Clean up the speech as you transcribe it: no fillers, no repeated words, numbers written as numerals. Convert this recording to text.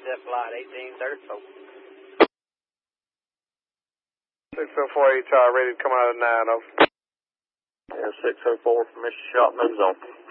Intercept flight 1834. 604 HR ready to come out of 9 over. Yeah, 604 from Mr. Shot moves on.